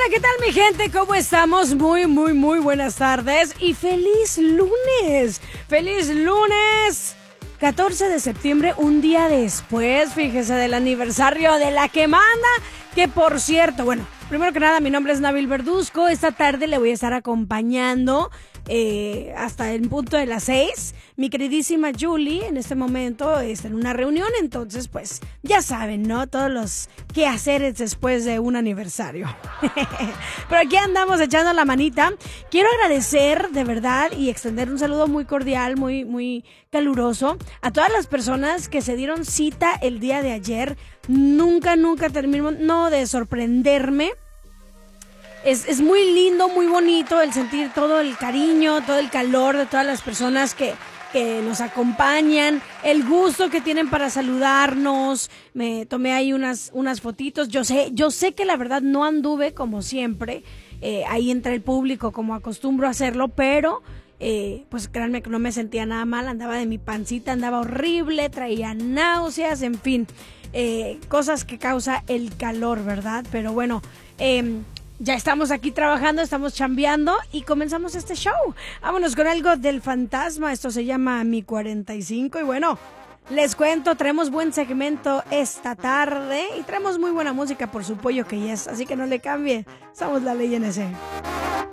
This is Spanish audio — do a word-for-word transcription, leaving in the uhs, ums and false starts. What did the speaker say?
Hola, ¿qué tal mi gente? ¿Cómo estamos? Muy, muy, muy buenas tardes y feliz lunes. ¡Feliz lunes! catorce de septiembre, un día después, fíjese, del aniversario de La que Manda, que por cierto, bueno, primero que nada, mi nombre es Nabil Verduzco. Esta tarde le voy a estar acompañando eh, hasta el punto de las seis. Mi queridísima Julie en este momento está en una reunión, entonces pues ya saben, ¿no? Todos los quehaceres después de un aniversario. Pero aquí andamos echando la manita. Quiero agradecer de verdad y extender un saludo muy cordial, muy, muy caluroso a todas las personas que se dieron cita el día de ayer. Nunca, nunca termino no de sorprenderme. Es, es muy lindo, muy bonito el sentir todo el cariño, todo el calor de todas las personas que, que nos acompañan, el gusto que tienen para saludarnos. Me tomé ahí unas, unas fotitos. Yo sé, yo sé que la verdad no anduve como siempre, eh, ahí entre el público como acostumbro a hacerlo, pero eh, pues créanme que no me sentía nada mal, andaba de mi pancita, andaba horrible, traía náuseas, en fin, eh, cosas que causa el calor, ¿verdad? Pero bueno, eh, ya estamos aquí trabajando, estamos chambeando y comenzamos este show. Vámonos con algo del fantasma. Esto se llama Mi cuarenta y cinco. Y bueno, les cuento, traemos buen segmento esta tarde y traemos muy buena música por su pollo que yes. Así que no le cambie. Somos La Ley N S.